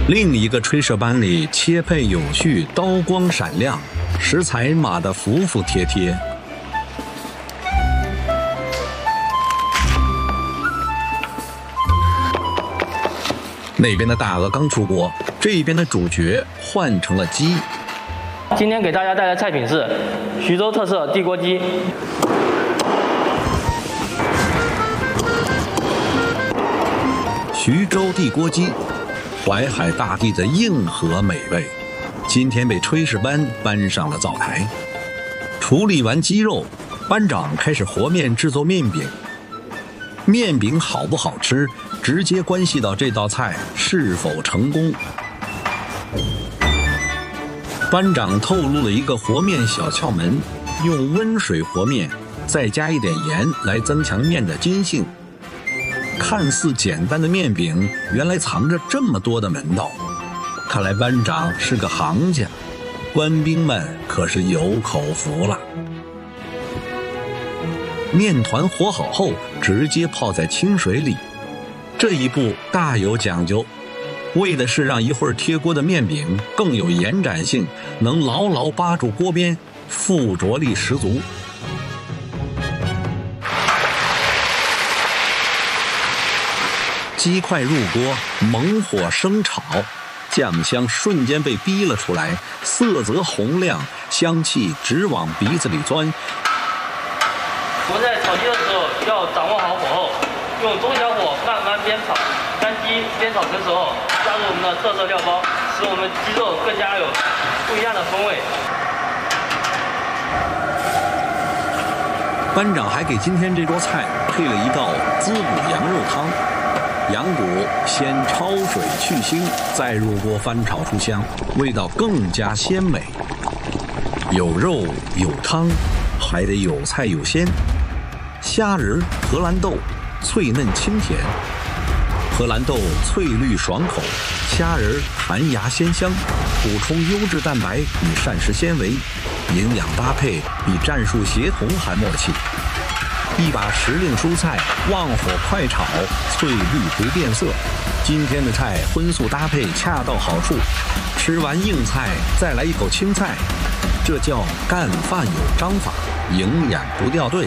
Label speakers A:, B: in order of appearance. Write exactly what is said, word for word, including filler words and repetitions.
A: 另一个炊事班里切配有序，刀光闪亮，食材码得服服帖帖。那边的大鹅刚出锅，这边的主角换成了鸡。
B: 今天给大家带来的菜品是徐州特色地锅鸡。
A: 徐州地锅鸡，淮海大地的硬核美味，今天被炊事班搬上了灶台。处理完鸡肉，班长开始和面制作面饼。面饼好不好吃，直接关系到这道菜是否成功。班长透露了一个和面小窍门，用温水和面，再加一点盐来增强面的筋性。看似简单的面饼，原来藏着这么多的门道。看来班长是个行家，官兵们可是有口福了。面团和好后，直接泡在清水里，这一步大有讲究，为的是让一会儿贴锅的面饼更有延展性，能牢牢扒住锅边，附着力十足。鸡块入锅，猛火生炒，酱香瞬间被逼了出来，色泽红亮，香气直往鼻子里钻。
B: 我们在炒鸡的时候要掌握好火候，用中小火慢慢煸炒，当鸡煸炒成熟后，加入我们的特色料包，使我们鸡肉更加有不一样的风味。
A: 班长还给今天这桌菜配了一道滋补羊肉汤。羊骨先焯水去腥，再入锅翻炒出香，味道更加鲜美。有肉有汤，还得有菜有鲜。虾仁、荷兰豆脆嫩清甜，荷兰豆翠绿爽口，虾仁弹牙鲜香，补充优质蛋白与膳食纤维，营养搭配比战术协同还默契。一把时令蔬菜，旺火快炒，翠绿不变色。今天的菜荤素搭配恰到好处，吃完硬菜再来一口青菜，这叫干饭有章法，营养不掉队。